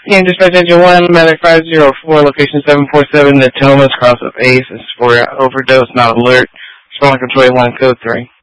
Yeah, dispatch engine 1, medic 504, location 747, the Thomas, cross of Ace, is for overdose, not alert. Respond control 1, code 3.